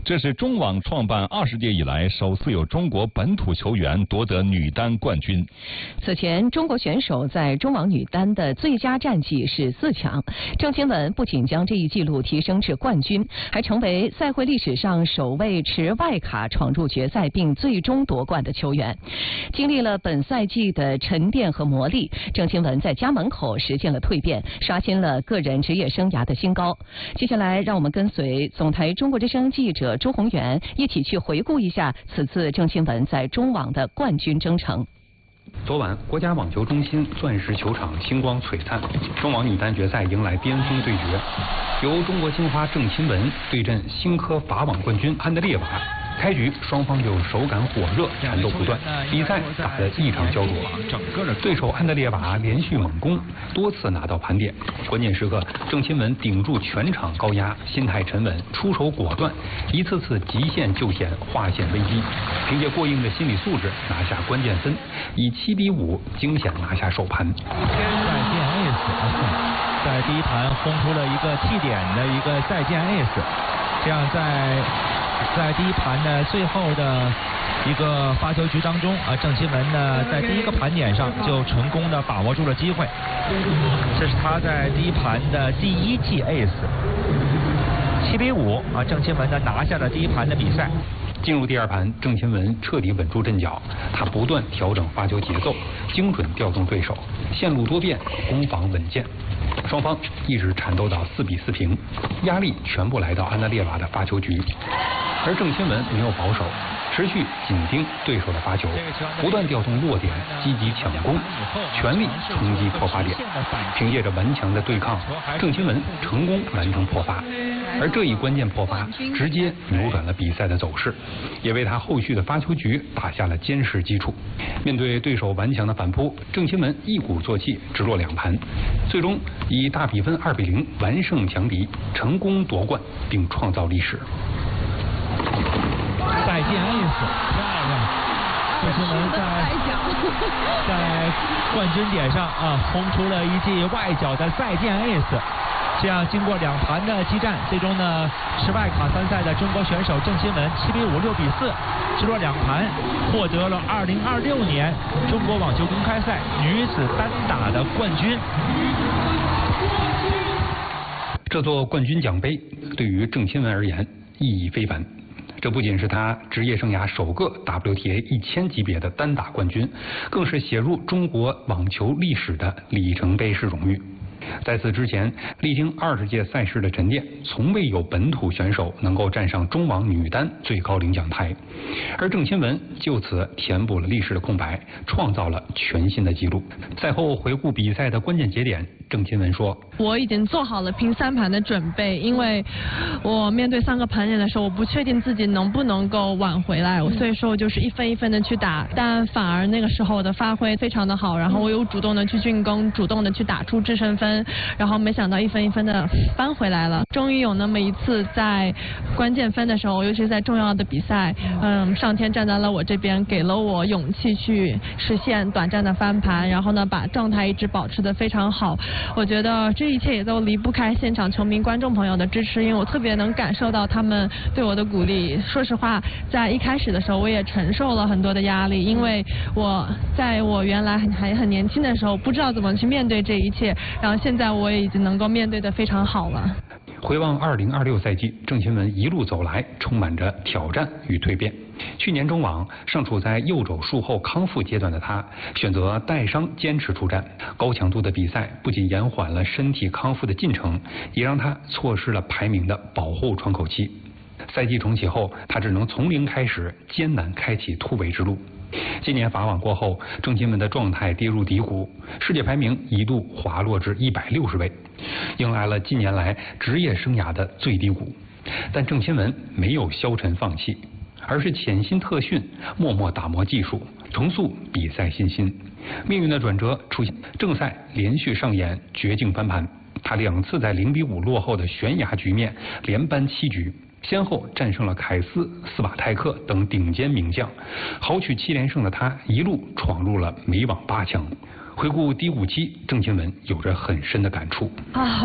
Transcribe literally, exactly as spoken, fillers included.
这是中网创办二十届以来首次有中国本土球员夺得女单冠军。 此前，中国选手在中网女单的最佳战绩是四强。郑钦文不仅将这一纪录提升至冠军，还成为赛会历史上首位持外卡闯入决赛并最终夺冠的球员。经历了本赛季的沉淀和磨砺，郑钦文在家门口实现了蜕变，刷新了个人职业生涯的新高。接下来，让我们跟随总台中国之声记者朱宏元一起去回顾一下此次郑钦文在中网的冠军征程。 昨晚，国家网球中心钻石球场星光璀璨，中网女单决赛迎来巅峰对决，由中国青花郑钦文对阵新科法网冠军安德烈瓦。开局双方就手感火热，缠斗不断，比赛打得异常焦灼。对手安德烈瓦连续猛攻，多次拿到盘点。关键时刻，郑钦文顶住全场高压，心态沉稳，出手果断，一次次极限救险，化险为夷。凭借过硬的心理素质拿下关键分，以七比五惊险拿下首盘。 再见 ace， 在第一盘轰出了一个 T 点的一个再见 ace， 这样在。在第一盘的最后的一个发球局当中啊，郑钦文呢在第一个盘点上就成功的把握住了机会，这是他在第一盘的第一记 ace， 七比五啊，郑钦文呢拿下了第一盘的比赛。 进入第二盘，郑钦文彻底稳住阵脚，他不断调整发球节奏，精准调动对手，线路多变，攻防稳健。双方一直缠斗到四比四平，压力全部来到安德烈瓦的发球局，而郑钦文没有保守，持续紧盯对手的发球，不断调动落点，积极抢攻，全力冲击破发点。凭借着顽强的对抗，郑钦文成功完成破发，而这一关键破发直接扭转了比赛的走势，也为他后续的发球局打下了坚实基础。面对对手顽强的反扑，郑钦文一鼓作气直落两盘，最终以大比分二比零完胜强敌，成功夺冠并创造历史。 再见 ace， 漂亮！郑钦文在在冠军点上啊轰出了一记外角的再见 ace。这样，经过两盘的激战，最终呢，持外卡参赛的中国选手郑钦文七比五、六比四，直落两盘，获得了二零二六年中国网球公开赛女子单打的冠军。 这座冠军奖杯对于郑钦文而言意义非凡。这不仅是他职业生涯首个 W T A 一千级别的单打冠军，更是写入中国网球历史的里程碑式荣誉。在此之前，历经二十届赛事的沉淀，从未有本土选手能够站上中网女单最高领奖台，而郑钦文就此填补了历史的空白，创造了全新的纪录。赛后回顾比赛的关键节点，郑钦文说：“ 我已经做好了拼三盘的准备，因为我面对三个盘点的时候，我不确定自己能不能够挽回来，所以说我就是一分一分的去打，但反而那个时候我的发挥非常的好，然后我有主动的去进攻，主动的去打出制胜分。”然后没想到一分一分的扳回来了，终于有那么一次在关键分的时候，尤其是在重要的比赛，嗯，上天站在了我这边，给了我勇气去实现短暂的翻盘，然后呢把状态一直保持得非常好。我觉得这一切也都离不开现场球迷观众朋友的支持，因为我特别能感受到他们对我的鼓励。说实话，在一开始的时候我也承受了很多的压力，因为我在我原来还很年轻的时候不知道怎么去面对这一切，然后现在我也已经能够面对得非常好了。 回望二零二六赛季，郑钦文一路走来，充满着挑战与蜕变。去年中网尚处在右肘术后康复阶段的他，选择带伤坚持出战。高强度的比赛不仅延缓了身体康复的进程，也让他错失了排名的保护窗口期。赛季重启后，他只能从零开始，艰难开启突围之路。今年法网过后，郑钦文的状态跌入低谷，世界排名一度滑落至一百六十位，迎来了近年来职业生涯的最低谷。但郑钦文没有消沉放弃，而是潜心特训，默默打磨技术，重塑比赛信心。命运的转折出现，正赛连续上演绝境翻盘，他两次在零比五落后的悬崖局面连扳七局。先后战胜了凯斯、斯瓦泰克等顶尖名将，豪取七连胜的他一路闯入了美网八强。回顾低谷期，郑钦文有着很深的感触啊！